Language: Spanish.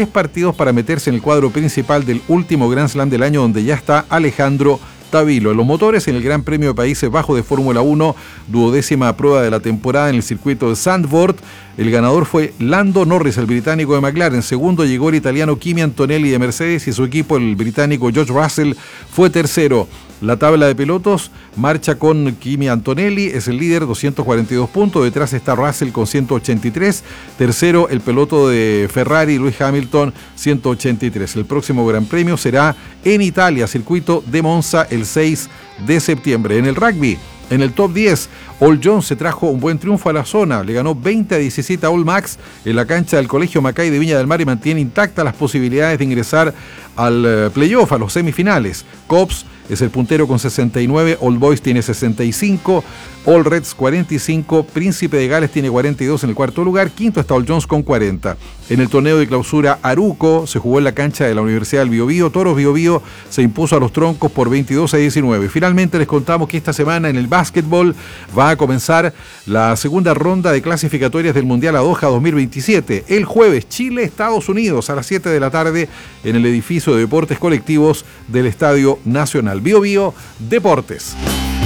3 partidos para meterse en el cuadro principal del último Grand Slam del año, donde ya está Alejandro Tavilo. En los motores, en el Gran Premio de Países Bajos de Fórmula 1, 12ª prueba de la temporada en el circuito de Zandvoort, el ganador fue Lando Norris, el británico de McLaren. Segundo llegó el italiano Kimi Antonelli de Mercedes y su equipo, el británico George Russell, fue tercero. La tabla de pilotos marcha con Kimi Antonelli, es el líder, 242 puntos. Detrás está Russell con 183. Tercero, el piloto de Ferrari, Lewis Hamilton, 183. El próximo Gran Premio será en Italia, circuito de Monza, el 6 de septiembre. En el rugby, en el top 10, All Jones se trajo un buen triunfo a la zona. Le ganó 20-17 a All Max en la cancha del Colegio Macay de Viña del Mar y mantiene intactas las posibilidades de ingresar al playoff, a los semifinales. Cops es el puntero con 69, All Boys tiene 65, All Reds 45, Príncipe de Gales tiene 42 en el cuarto lugar, quinto está All Jones con 40. En el torneo de clausura Aruco se jugó en la cancha de la Universidad del Biobío. Toros Biobío se impuso a los Troncos por 22-19. Finalmente les contamos que esta semana en el básquetbol va a comenzar la segunda ronda de clasificatorias del Mundial a Doha 2027. El jueves, Chile-Estados Unidos a las 7 de la tarde en el edificio de deportes colectivos del Estadio Nacional. Biobío Deportes.